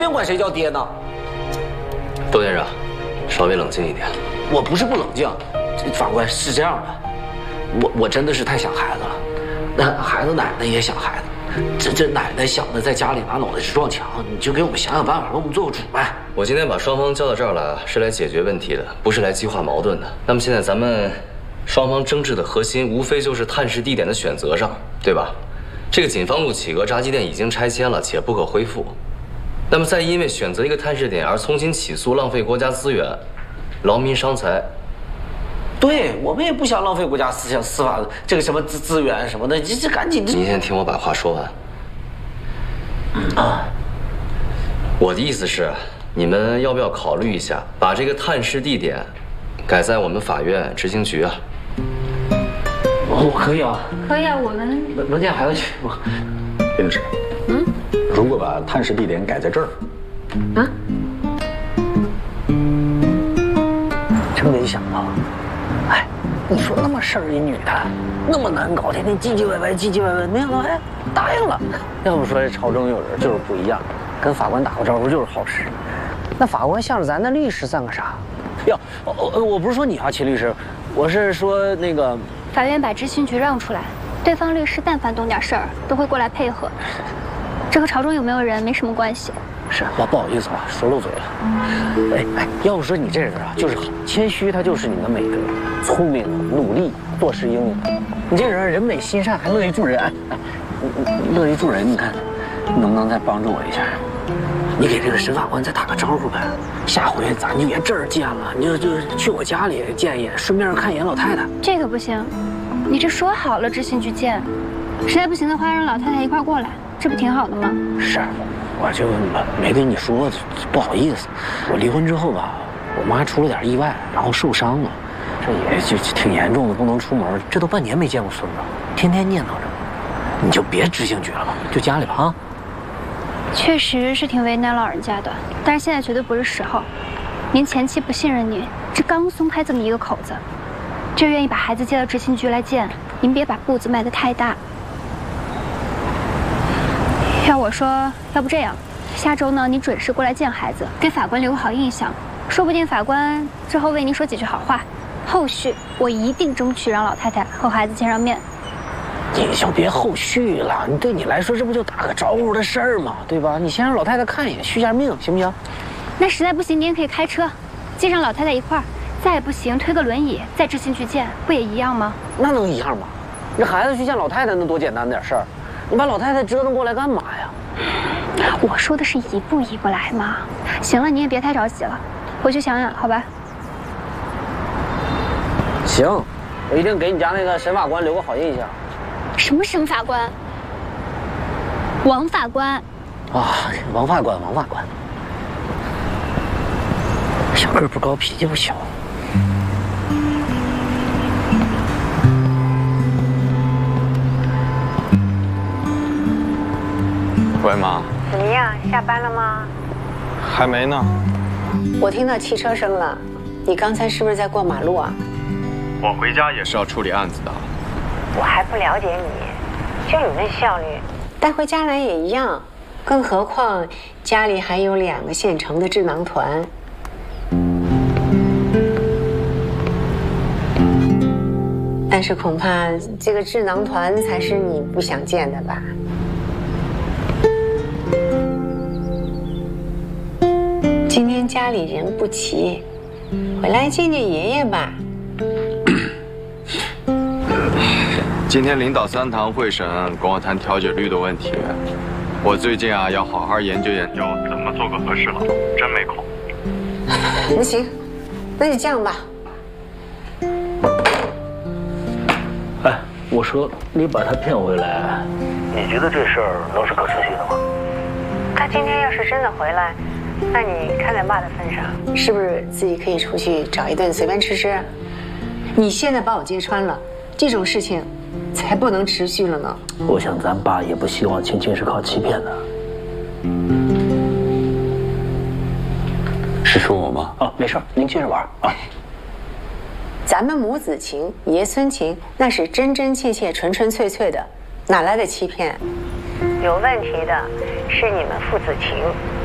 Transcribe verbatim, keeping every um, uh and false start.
别管谁叫爹呢。 窦先生，稍微冷静一点。 我不是不冷静，法官是这样的，我我真的是太想孩子了，那孩子奶奶也想孩子，这这奶奶想的在家里拿脑袋直撞墙，你就给我们想想办法，给我们做个主呗。 我今天把双方叫到这儿来，是来解决问题的，不是来激化矛盾的。那么现在咱们双方争执的核心，无非就是探视地点的选择上，对吧？这个锦芳路企鹅炸鸡店已经拆迁了，且不可恢复。那么再因为选择一个探视点而重新起诉，浪费国家资源，劳民伤财。 对我们也不想浪费国家思想司法这个什么资资源什么的，你这赶紧。 您先听我把话说完。啊，我的意思是，你们要不要考虑一下，把这个探视地点改在我们法院执行局啊？ 我可以啊， 可以啊，我们能能见孩子去吗？ 林律师，嗯，如果把探视地点改在这儿， 啊， 真没想到，哎，你说那么事儿一女的，那么难搞，天天唧唧歪歪，唧唧歪歪，没想到哎答应了。要不说这朝中有人就是不一样，跟法官打个招呼就是好事。那法官向着咱的律师算个啥？哟，我我不是说你啊，秦律师，我是说那个。 法院把执行局让出来，对方律师但凡懂点事儿，都会过来配合。这和朝中有没有人没什么关系。是，不不好意思啊，说漏嘴了。哎哎，要不说你这人啊，就是好，谦虚他就是你的美德，聪明努力，做事英勇。你这人人美心善，还乐于助人。哎哎，你乐于助人，你看，你能不能再帮助我一下？你给这个沈法官再打个招呼呗，下回咱就别这儿见了，你就就去我家里见一眼，顺便看一眼老太太。这个不行，你这说好了执行局见，实在不行的话让老太太一块过来，这不挺好的吗？ 是，我就没跟你说，不好意思。我离婚之后吧，我妈出了点意外，然后受伤了，这也就挺严重的，不能出门。这都半年没见过孙子，天天念叨着。你就别执行局了吧，就家里吧啊。 确实是挺为难老人家的，但是现在绝对不是时候。您前妻不信任您，这刚松开这么一个口子，就愿意把孩子接到执行局来见，您别把步子迈得太大。要我说，要不这样，下周呢，你准时过来见孩子，给法官留个好印象，说不定法官之后为您说几句好话。后续我一定争取让老太太和孩子见上面。 你就别后续了，你对你来说这不就打个招呼的事儿吗？对吧？你先让老太太看一眼，续下命，行不行？ 那实在不行，您也可以开车，接上老太太一块儿。再不行，推个轮椅在执行局见，不也一样吗？ 那能一样吗？这孩子去见老太太那多简单点事儿，你把老太太折腾过来干嘛呀？ 我说的是一步一步来嘛。行了，你也别太着急了，回去想想，好吧？ 行，我一定给你家那个沈法官留个好印象。 什么沈法官？王法官。 啊，王法官，王法官。小个不高，脾气不小。 喂，妈。 怎么样？下班了吗？ 还没呢。 我听到汽车声了，你刚才是不是在过马路啊？ 我回家也是要处理案子的。 我还不了解你，就你那效率，带回家来也一样。更何况家里还有两个现成的智囊团。但是恐怕这个智囊团才是你不想见的吧？今天家里人不齐，回来见见爷爷吧。 今天领导三堂会审跟我谈调解率的问题，我最近啊要好好研究研究怎么做个和事佬，真没空。 那行，那就这样吧。 哎，我说你把他骗回来，你觉得这事儿能是可持续的吗？ 他今天要是真的回来，那你看在爸的份上，是不是自己可以出去找一顿随便吃吃？你现在把我揭穿了，这种事情才不能持续了呢。 我想咱爸也不希望青青是靠欺骗的。 是说我吗？ 哦，没事，您接着玩啊。 咱们母子情、爷孙情，那是真真切切、纯纯粹粹的，哪来的欺骗？有问题的是你们父子情。